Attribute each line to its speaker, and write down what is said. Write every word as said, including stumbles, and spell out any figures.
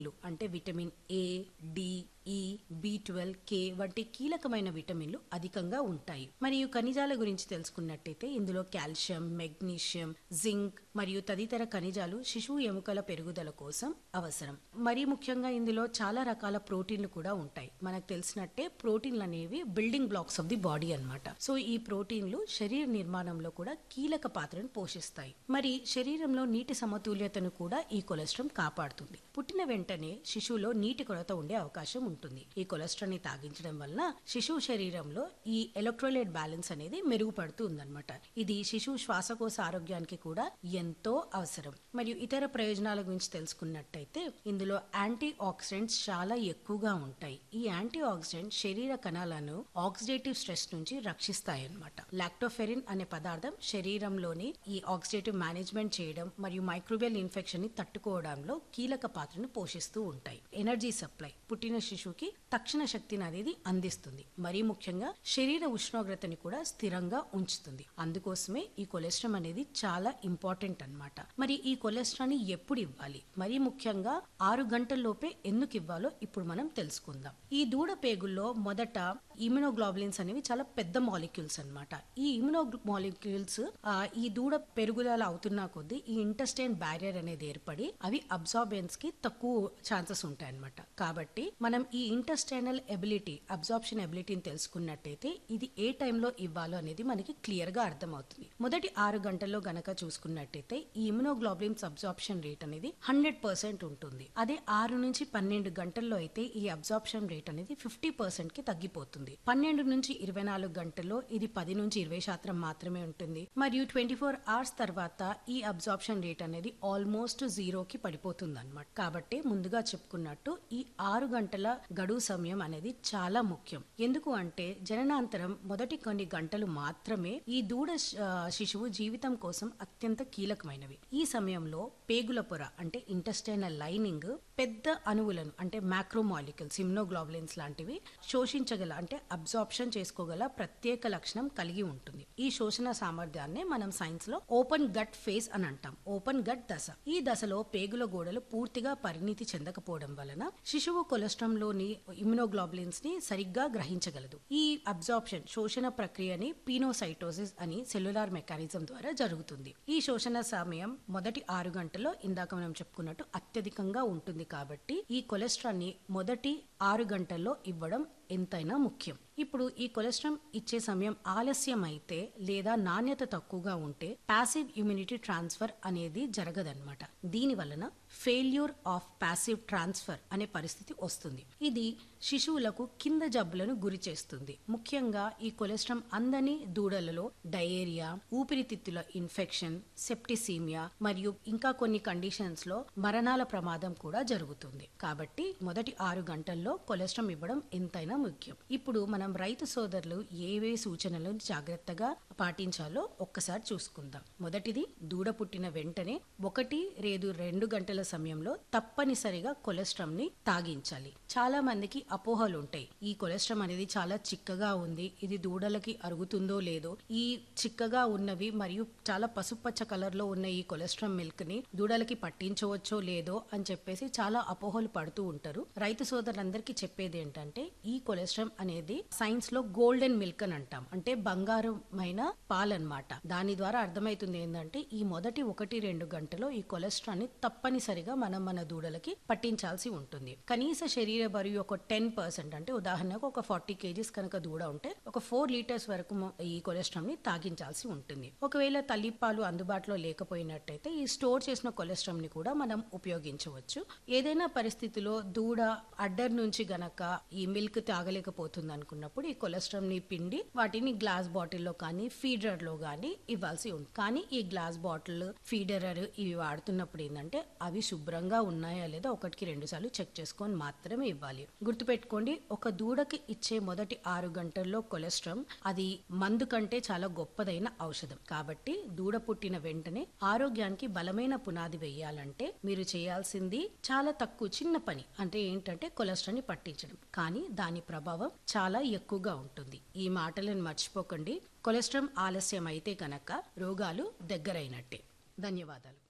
Speaker 1: అంటే vitamin A, D, ఈ, B twelve, కే వంటి కీలకమైన విటమిన్లు అధికంగా ఉంటాయి. మరియు ఖనిజాల గురించి తెలుసుకున్నట్టయితే ఇందులో కాల్షియం, మెగ్నీషియం, జింక్ మరియు తదితర ఖనిజాలు శిశువు ఎముకల పెరుగుదల కోసం అవసరం. మరీ ముఖ్యంగా ఇందులో చాలా రకాల ప్రోటీన్లు కూడా ఉంటాయి. మనకు తెలిసినట్టే ప్రోటీన్లు అనేవి building blocks of the body అన్నమాట. సో ఈ ప్రోటీన్లు శరీర నిర్మాణంలో కూడా కీలక పాత్రను పోషిస్తాయి. మరి శరీరంలో నీటి సమతుల్యతను కూడా ఈ కొలెస్ట్రాల్ కాపాడుతుంది. పుట్టిన వెంటనే శిశువులో నీటి కొరత ఉండే అవకాశం ఉంటుంది. ఈ కొలెస్ట్రాల్ ని తాగించడం వల్ల శిశువు శరీరంలో ఈ ఎలక్ట్రోలైట్ బ్యాలెన్స్ అనేది మెరుగుపడుతూ ఉందన్నమాట. ఇది శిశువు శ్వాసకోశ ఆరోగ్యానికి కూడా ఎంతో అవసరం. మరియు ఇతర ప్రయోజనాల గురించి తెలుసుకున్నట్టయితే ఇందులో యాంటీ ఆక్సిడెంట్స్ చాలా ఎక్కువగా ఉంటాయి. ఈ యాంటీ ఆక్సిడెంట్ శరీర కణాలను ఆక్సిడేటివ్ స్ట్రెస్ నుంచి రక్షిస్తాయి అన్నమాట. లాక్టోఫెరిన్ అనే పదార్థం శరీరంలోని ఈ ఆక్సిడేటివ్ మేనేజ్మెంట్ చేయడం మరియు మైక్రోబియల్ ఇన్ఫెక్షన్ ని తట్టుకోవడంలో కీలక పాత్రను పోషిస్తూ ఉంటాయి. ఎనర్జీ సప్లై పుట్టిన శిశువుకి తక్షణ శక్తిని అనేది అందిస్తుంది. మరీ ముఖ్యంగా శరీర ఉష్ణోగ్రతని కూడా స్థిరంగా ఉంచుతుంది. అందుకోసమే ఈ కొలెస్ట్రాల్ అనేది చాలా ఇంపార్టెంట్ అన్నమాట. మరి ఈ కొలెస్ట్రాల్ ని ఎప్పుడు ఇవ్వాలి, మరీ ముఖ్యంగా ఆరు గంటల్లోపే ఎందుకు ఇవ్వాలో ఇప్పుడు మనం తెలుసుకుందాం. ఈ దూడ పేగుల్లో మొదట ఇమ్యునోగ్లోబులిన్స్ అనేవి చాలా పెద్ద మాలిక్యూల్స్ అన్నమాట. ఈ ఇమ్యునో మాలిక్యూల్స్ ఈ దూడ పెరుగుదల అవుతున్నా కొద్దీ ఈ ఇంటెస్టైన్ బ్యారియర్ అనేది ఏర్పడి అవి అబ్జార్బెన్స్ కి తక్కువ ఛాన్సెస్ ఉంటాయి అన్నమాట. కాబట్టి మనం ఈ ఇంటెస్టైనల్ ఎబిలిటీ అబ్జార్ప్షన్ ఎబిలిటీని తెలుసుకున్నట్టయితే ఇది ఏ టైంలో ఇవ్వాలో అనేది మనకి క్లియర్ గా అర్థమవుతుంది. మొదటి ఆరు గంటల్లో గనక చూసుకున్నట్టయితే ఈ ఇమ్యునోగ్లోబులిన్స్ అబ్జార్ప్షన్ రేట్ అనేది హండ్రెడ్ పర్సెంట్ ఉంటుంది. అదే ఆరు నుంచి పన్నెండు గంటల్లో అయితే ఈ అబ్జార్ప్షన్ రేట్ అనేది ఫిఫ్టీ పర్సెంట్ కి తగ్గిపోతుంది. పన్నెండు నుంచి ఇరవై నాలుగు గంటల్లో ఇది పది నుంచి ఇరవై శాతం మాత్రమే ఉంటుంది. మరియు ట్వంటీ ఫోర్ అవర్స్ తర్వాత ఈ అబ్జార్ప్షన్ రేట్ అనేది ఆల్మోస్ట్ జీరోకి పడిపోతుంది అనమాట. కాబట్టి ముందుగా చెప్పుకున్నట్టు ఈ ఆరు గంటల గడువు సమయం అనేది చాలా ముఖ్యం. ఎందుకు అంటే జననాంతరం మొదటి కొన్ని గంటలు మాత్రమే ఈ దూడ శిశువు జీవితం కోసం అత్యంత కీలకమైనవి. ఈ సమయంలో పేగుల పొర అంటే ఇంటెస్టైనల్ లైనింగ్ పెద్ద అణువులను అంటే మ్యాక్రోమాలిక్యూల్స్ ఇమ్యునోగ్లోబులిన్స్ లాంటివి శోషించగల అంటే అబ్జార్ప్షన్ చేసుకోగల ప్రత్యేక లక్షణం కలిగి ఉంటుంది. ఈ శోషణ సామర్థ్యాన్ని మనం సైన్స్ లో ఓపెన్ గట్ ఫేజ్ అని అంటాం. ఓపెన్ గట్ దశ. ఈ దశలో పేగుల గోడలు పూర్తిగా పరిణితి చెందకపోవడం వలన శిశువు కొలెస్ట్రాల్ లోని ఇమ్యునోగ్లోబులిన్స్ ని సరిగ్గా గ్రహించగలదు. ఈ అబ్జార్ప్షన్ శోషణ ప్రక్రియని పీనోసైటోసిస్ అని సెల్యులార్ మెకానిజం ద్వారా జరుగుతుంది. ఈ శోషణ సమయం మొదటి ఆరు గంటల్లో ఇందాక మనం చెప్పుకున్నట్టు అత్యధికంగా ఉంటుంది. కాబట్టి ఈ కొలెస్ట్రాల్ ని మొదటి ఆరు గంటల్లో ఇవ్వడం ఎంతైనా ముఖ్యం. ఇప్పుడు ఈ కొలెస్ట్రాల్ ఇచ్చే సమయం ఆలస్యం అయితే లేదా నాణ్యత తక్కువగా ఉంటే పాసివ్ ఇమ్యూనిటీ ట్రాన్స్ఫర్ అనేది జరగదన్నమాట. దీని వలన ఫెయిల్యూర్ ఆఫ్ పాసివ్ ట్రాన్స్ఫర్ అనే పరిస్థితి వస్తుంది. ఇది శిశువులకు కింద జబ్బులను గురి చేస్తుంది. ముఖ్యంగా ఈ కొలెస్ట్రాల్ అందని దూడలలో డయేరియా, ఊపిరితిత్తుల ఇన్ఫెక్షన్, సెప్టిసీమియా మరియు ఇంకా కొన్ని కండిషన్స్ లో మరణాల ప్రమాదం కూడా జరుగుతుంది. కాబట్టి మొదటి ఆరు గంటల్లో కొలెస్ట్రాల్ ఇవ్వడం ఎంతైనా ముఖ్యం. ఇప్పుడు మనం రైతు సోదరులు ఏవే సూచనలు జాగ్రత్తగా పాటించాలో ఒక్కసారి చూసుకుందాం. మొదటిది, దూడ పుట్టిన వెంటనే ఒకటి లేదు రెండు గంటల సమయంలో తప్పనిసరిగా కొలెస్ట్రాల్ ని తాగించాలి. చాలా మందికి అపోహలు ఉంటాయి. ఈ కొలెస్ట్రాల్ అనేది చాలా చిక్కగా ఉంది, ఇది దూడలకి అరుగుతుందో లేదో, ఈ చిక్కగా ఉన్నవి మరియు చాలా పసుపచ్చ కలర్ లో ఉన్న ఈ కొలెస్ట్రాల్ మిల్క్ ని దూడలకి పట్టించవచ్చో లేదో అని చెప్పేసి చాలా అపోహలు పడుతూ ఉంటారు. రైతు సోదరులందరికీ చెప్పేది ఏంటంటే ఈ కొలెస్ట్రాల్ అనేది సైన్స్ లో గోల్డెన్ మిల్క్ అని అంటాం. అంటే బంగారమైన పాలన్నమాట. దాని ద్వారా అర్థమవుతుంది ఏంటంటే ఈ మొదటి ఒకటి రెండు గంటలో ఈ కొలెస్ట్రాల్ ని తప్పనిసరిగా మనం మన దూడలకి పట్టించాల్సి ఉంటుంది. కనీస శరీర బరువు ఒక టెన్ పర్సెంట్ అంటే ఉదాహరణకు ఒక ఫార్టీ కేజీస్ కనుక దూడ ఉంటే ఒక ఫోర్ లీటర్స్ వరకు ఈ కొలెస్ట్రాల్ ని తాగించాల్సి ఉంటుంది. ఒకవేళ తల్లిపాలు అందుబాటులో లేకపోయినట్టయితే ఈ స్టోర్ చేసిన కొలెస్ట్రాల్ ని కూడా మనం ఉపయోగించవచ్చు. ఏదైనా పరిస్థితిలో దూడ అడ్డర్ నుంచి గనక ఈ మిల్క్ తాగలేకపోతుంది అనుకున్నప్పుడు ఈ కొలెస్ట్రాల్ ని పిండి వాటిని గ్లాస్ బాటిల్లో కానీ ఫీడర్ లో కానీ ఇవ్వాల్సి ఉంటుంది. కానీ ఈ గ్లాస్ బాటిల్, ఫీడర్ ఇవి వాడుతున్నప్పుడు ఏంటంటే అవి శుభ్రంగా ఉన్నాయా లేదా ఒకటికి రెండు సార్లు చెక్ చేసుకొని మాత్రమే ఇవ్వాలి. గుర్తుపెట్టుకోండి, ఒక దూడకి ఇచ్చే మొదటి ఆరు గంటల్లో కొలెస్ట్రాల్ అది మందు కంటే చాలా గొప్పదైన ఔషధం. కాబట్టి దూడ పుట్టిన వెంటనే ఆరోగ్యానికి బలమైన పునాది వేయాలంటే మీరు చేయాల్సింది చాలా తక్కువ చిన్న పని. అంటే ఏంటంటే కొలెస్ట్రాల్ ని పట్టించడం. కానీ దాని ప్రభావం చాలా ఎక్కువగా ఉంటుంది. ఈ మాటలను మర్చిపోకండి. కొలెస్ట్రాల్ ఆలస్యం అయితే కనుక రోగాలు దగ్గరైనట్టే. ధన్యవాదాలు.